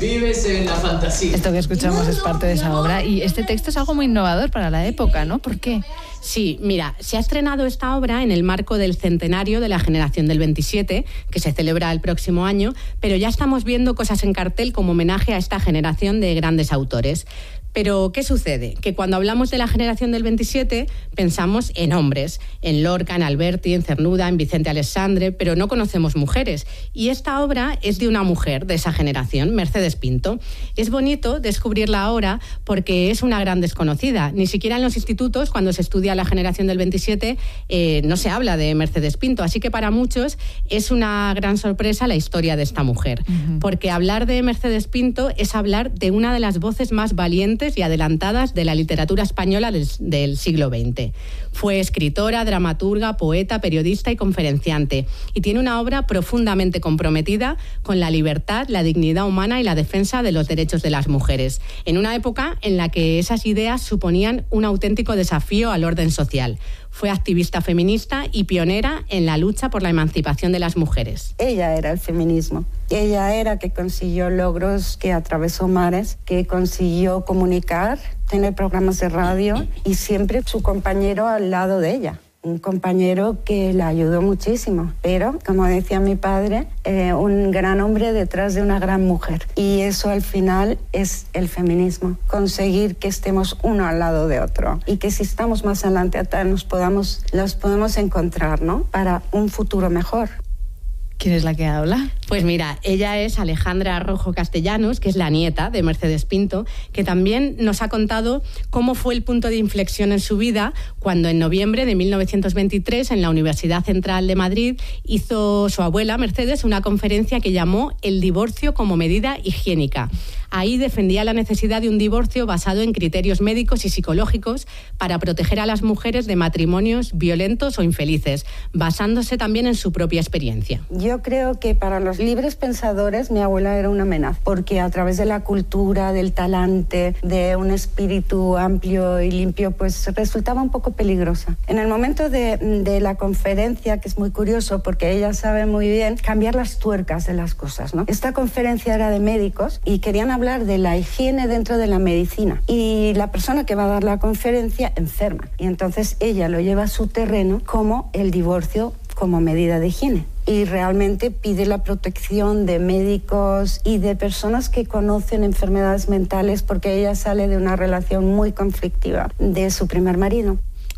Vives en la fantasía. Esto que escuchamos es parte de esa obra y este texto es algo muy innovador para la época, ¿no? ¿Por qué? Sí, mira, se ha estrenado esta obra en el marco del centenario de la generación del 27, que se celebra el próximo año, pero ya estamos viendo cosas en cartel como homenaje a esta generación de grandes autores. Pero, ¿qué sucede? Que cuando hablamos de la generación del 27, pensamos en hombres, en Lorca, en Alberti, en Cernuda, en Vicente Alexandre, pero no conocemos mujeres. Y esta obra es de una mujer de esa generación, Mercedes Pinto. Es bonito descubrirla ahora porque es una gran desconocida. Ni siquiera en los institutos, cuando se estudia la generación del 27, no se habla de Mercedes Pinto. Así que para muchos es una gran sorpresa la historia de esta mujer. Porque hablar de Mercedes Pinto es hablar de una de las voces más valientes y adelantadas de la literatura española del siglo XX. Fue escritora, dramaturga, poeta, periodista y conferenciante, y tiene una obra profundamente comprometida con la libertad, la dignidad humana y la defensa de los derechos de las mujeres, en una época en la que esas ideas suponían un auténtico desafío al orden social. Fue activista feminista y pionera en la lucha por la emancipación de las mujeres. Ella era el feminismo. Ella era que consiguió logros, que atravesó mares, que consiguió comunicar, tener programas de radio y siempre su compañero al lado de ella. Un compañero que la ayudó muchísimo, pero, como decía mi padre, un gran hombre detrás de una gran mujer. Y eso al final es el feminismo, conseguir que estemos uno al lado de otro y que si estamos más adelante los podemos encontrar, ¿no? Para un futuro mejor. ¿Quién es la que habla? Pues mira, ella es Alejandra Rojo Castellanos, que es la nieta de Mercedes Pinto, que también nos ha contado cómo fue el punto de inflexión en su vida cuando en noviembre de 1923 en la Universidad Central de Madrid hizo su abuela Mercedes una conferencia que llamó El divorcio como medida higiénica. Ahí defendía la necesidad de un divorcio basado en criterios médicos y psicológicos para proteger a las mujeres de matrimonios violentos o infelices, basándose también en su propia experiencia. Yo creo que para los libres pensadores mi abuela era una amenaza, porque a través de la cultura, del talante, de un espíritu amplio y limpio, pues resultaba un poco peligrosa. En el momento de la conferencia, que es muy curioso porque ella sabe muy bien cambiar las tuercas de las cosas, ¿no? Esta conferencia era de médicos y querían hablar de la higiene dentro de la medicina. Y la persona que va a dar la conferencia enferma. Y entonces ella lo lleva a su terreno como el divorcio como medida de higiene. Y realmente pide la protección de médicos y de personas que conocen enfermedades mentales porque ella sale de una relación muy conflictiva de su primer marido.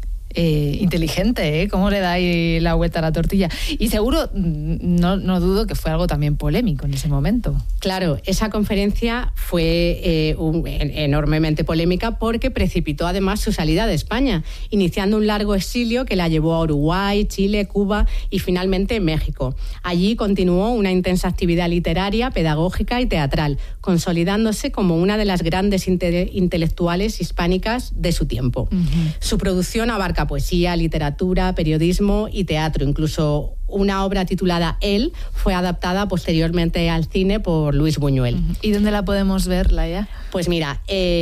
Inteligente, ¿eh? ¿Cómo le da ahí la vuelta a la tortilla? Y seguro, no dudo que fue algo también polémico en ese momento. Claro, esa conferencia fue enormemente polémica porque precipitó además su salida de España, iniciando un largo exilio que la llevó a Uruguay, Chile, Cuba y finalmente México. Allí continuó una intensa actividad literaria, pedagógica y teatral, consolidándose como una de las grandes intelectuales hispánicas de su tiempo. Su producción abarca poesía, literatura, periodismo y teatro. Incluso una obra titulada Él fue adaptada posteriormente al cine por Luis Buñuel. ¿Y dónde la podemos ver, Laia? Pues mira,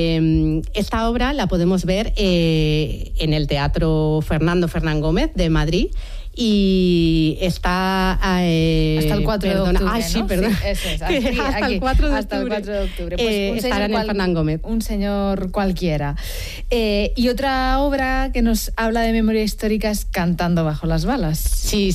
esta obra la podemos ver en el Teatro Fernando Fernán Gómez de Madrid. Y está hasta el 4 de octubre, Ay, sí, ¿no? perdón. Sí, eso es. Hasta el 4 de octubre. Hasta el 4 de octubre. Pues estará en el Fernán Gómez. Un señor cualquiera. Y otra obra que nos habla de memoria histórica es Cantando bajo las balas. Sí,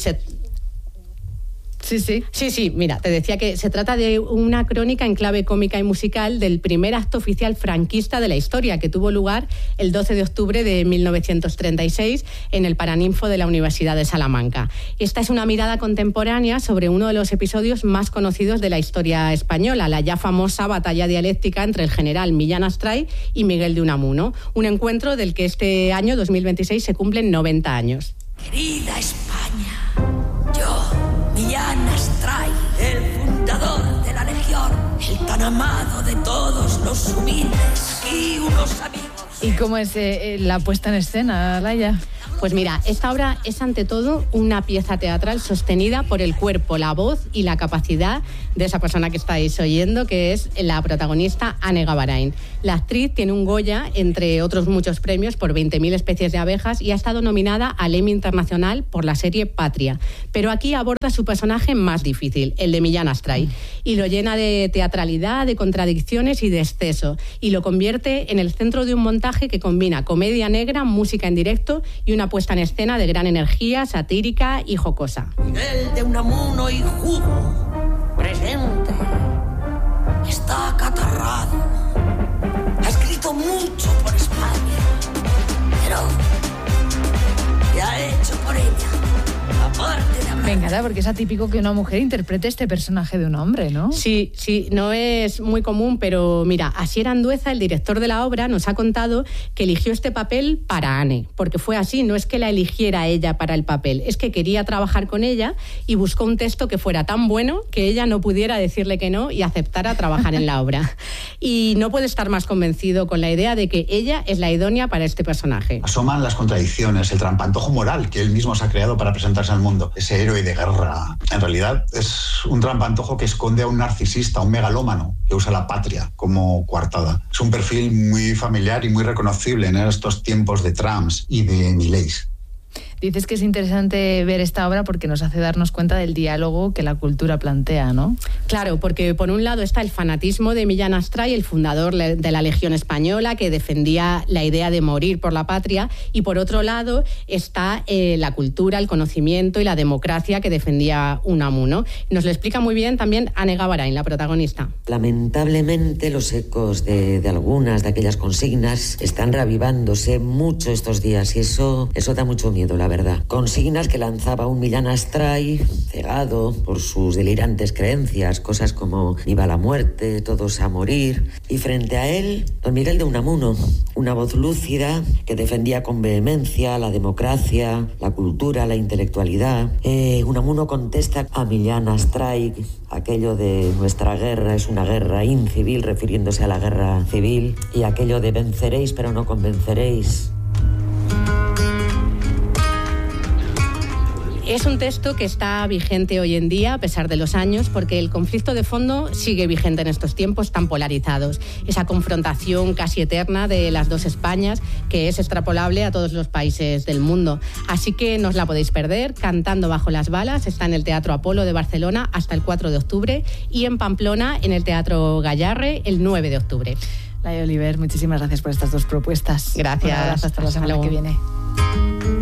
Sí, mira, te decía que se trata de una crónica en clave cómica y musical del primer acto oficial franquista de la historia, que tuvo lugar el 12 de octubre de 1936 en el Paraninfo de la Universidad de Salamanca. Esta es una mirada contemporánea sobre uno de los episodios más conocidos de la historia española, la ya famosa batalla dialéctica entre el general Millán Astray y Miguel de Unamuno, un encuentro del que este año, 2026, se cumplen 90 años. Querida España, yo, Millán Astray, el fundador de la Legión, el tan amado de todos los humildes y unos amigos. ¿Y cómo es la puesta en escena, Laia? Pues mira, esta obra es ante todo una pieza teatral sostenida por el cuerpo, la voz y la capacidad de esa persona que estáis oyendo, que es la protagonista Ane Gabarain. La actriz tiene un Goya, entre otros muchos premios, por 20.000 especies de abejas y ha estado nominada al Emmy Internacional por la serie Patria. Pero aquí aborda su personaje más difícil, el de Millán Astray, y lo llena de teatralidad, de contradicciones y de exceso, y lo convierte en el centro de un montaje que combina comedia negra, música en directo y una puesta en escena de gran energía, satírica y jocosa. Miguel de Unamuno y Jugo, presente, está acatarrado. Ha escrito mucho por España, pero ¿qué ha hecho por ella? Aparte de hablar. Venga, porque es atípico que una mujer interprete este personaje de un hombre, ¿no? Sí, no es muy común, pero mira, Asier Andueza, el director de la obra, nos ha contado que eligió este papel para Ane, porque fue así, no es que la eligiera ella para el papel, es que quería trabajar con ella y buscó un texto que fuera tan bueno que ella no pudiera decirle que no y aceptara trabajar en la obra. Y no puede estar más convencido con la idea de que ella es la idónea para este personaje. Asoman las contradicciones, el trampantojo moral que él mismo se ha creado para presentarse al mundo. Ese héroe de guerra, en realidad, es un trampantojo que esconde a un narcisista, un megalómano, que usa la patria como coartada. Es un perfil muy familiar y muy reconocible en estos tiempos de Trumps y de Millets. Dices que es interesante ver esta obra porque nos hace darnos cuenta del diálogo que la cultura plantea, ¿no? Claro, porque por un lado está el fanatismo de Millán Astray, el fundador de la Legión Española, que defendía la idea de morir por la patria, y por otro lado está la cultura, el conocimiento y la democracia que defendía Unamuno. Nos lo explica muy bien también Ane Gabarain, la protagonista. Lamentablemente los ecos de algunas de aquellas consignas están reavivándose mucho estos días y eso da mucho miedo, la verdad. Consignas que lanzaba un Millán Astray, cegado por sus delirantes creencias, cosas como viva la muerte, todos a morir. Y frente a él, don Miguel de Unamuno, una voz lúcida que defendía con vehemencia la democracia, la cultura, la intelectualidad. Unamuno contesta a Millán Astray aquello de nuestra guerra es una guerra incivil, refiriéndose a la guerra civil, y aquello de venceréis pero no convenceréis. Es un texto que está vigente hoy en día, a pesar de los años, porque el conflicto de fondo sigue vigente en estos tiempos tan polarizados. Esa confrontación casi eterna de las dos Españas, que es extrapolable a todos los países del mundo. Así que no os la podéis perder. Cantando bajo las balas está en el Teatro Apolo de Barcelona hasta el 4 de octubre y en Pamplona en el Teatro Gayarre el 9 de octubre. Laia Oliver, muchísimas gracias por estas dos propuestas. Gracias. Un abrazo, hasta la semana que viene.